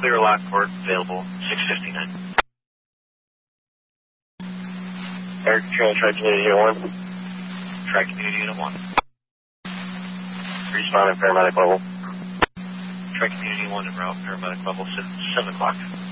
clear Lockport, available 6:59. Air Control, Tri-Community Unit 1. Tri-Community Unit 1. Responding paramedic level. Tri-Community 1 en route, paramedic level 7 o'clock.